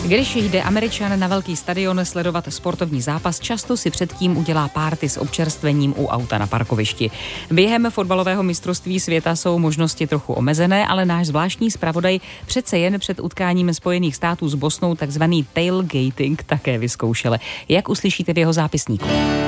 Když jde Američan na velký stadion sledovat sportovní zápas, často si předtím udělá párty s občerstvením u auta na parkovišti. Během fotbalového mistrovství světa jsou možnosti trochu omezené, ale náš zvláštní zpravodaj přece jen před utkáním Spojených států s Bosnou takzvaný tailgating také vyzkoušel. Jak uslyšíte v jeho zápisníku?